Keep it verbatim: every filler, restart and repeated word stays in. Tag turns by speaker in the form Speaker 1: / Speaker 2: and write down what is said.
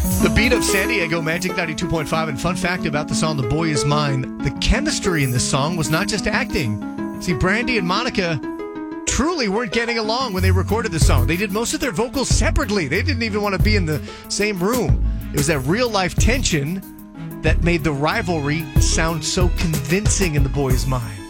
Speaker 1: The beat of San Diego, Magic ninety-two point five, and fun fact about the song The Boy Is Mine, the chemistry in this song was not just acting. See, Brandy and Monica truly weren't getting along when they recorded the song. They did most of their vocals separately. They didn't even want to be in the same room. It was that real-life tension that made the rivalry sound so convincing in The Boy Is Mine.